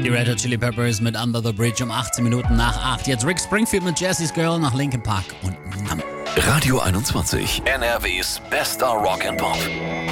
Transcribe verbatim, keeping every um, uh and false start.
Die Red Hot Chili Peppers mit Under the Bridge um achtzehn Minuten nach acht. Jetzt Rick Springfield mit Jesse's Girl nach Linkin Park und Numb. Radio einundzwanzig, N R Ws bester Rock and Pop.